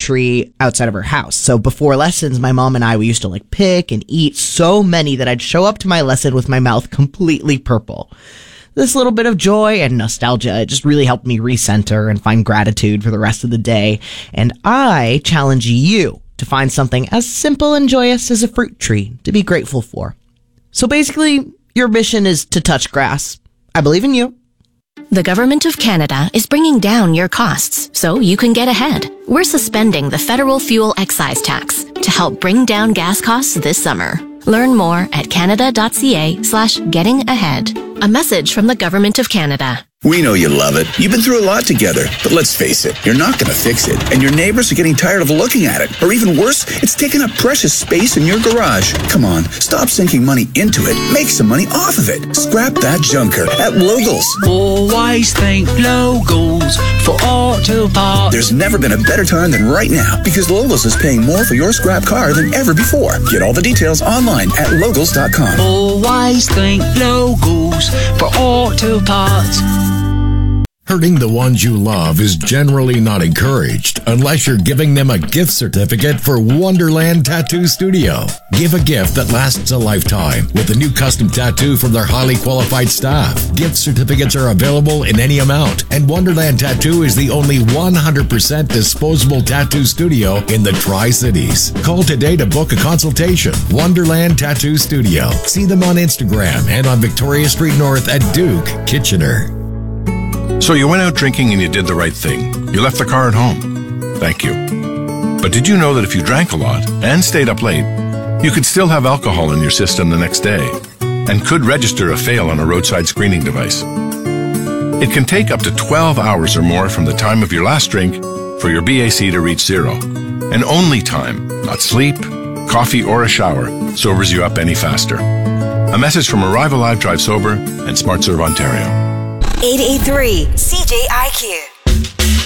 tree outside of her house. So before lessons, my mom and I, we used to like pick and eat so many that I'd show up to my lesson with my mouth completely purple. This little bit of joy and nostalgia, it just really helped me recenter and find gratitude for the rest of the day. And I challenge you to find something as simple and joyous as a fruit tree to be grateful for. So basically, your mission is to touch grass. I believe in you. The Government of Canada is bringing down your costs so you can get ahead. We're suspending the federal fuel excise tax to help bring down gas costs this summer. Learn more at canada.ca/gettingahead. A message from the Government of Canada. We know you love it. You've been through a lot together, but let's face it, you're not going to fix it. And your neighbors are getting tired of looking at it. Or even worse, it's taking up precious space in your garage. Come on, stop sinking money into it. Make some money off of it. Scrap that junker at Logos. Always think Logos for auto parts. There's never been a better time than right now because Logos is paying more for your scrap car than ever before. Get all the details online at Logos.com. Always think Logos for auto parts. Hurting the ones you love is generally not encouraged unless you're giving them a gift certificate for Wonderland Tattoo Studio. Give a gift that lasts a lifetime with a new custom tattoo from their highly qualified staff. Gift certificates are available in any amount, and Wonderland Tattoo is the only 100% disposable tattoo studio in the Tri-Cities. Call today to book a consultation. Wonderland Tattoo Studio. See them on Instagram and on Victoria Street North at Duke, Kitchener. So you went out drinking and you did the right thing. You left the car at home. Thank you. But did you know that if you drank a lot and stayed up late, you could still have alcohol in your system the next day and could register a fail on a roadside screening device? It can take up to 12 hours or more from the time of your last drink for your BAC to reach zero. And only time, not sleep, coffee, or a shower, sobers you up any faster. A message from Arrive Alive Drive Sober and SmartServe Ontario. 88.3 CJIQ.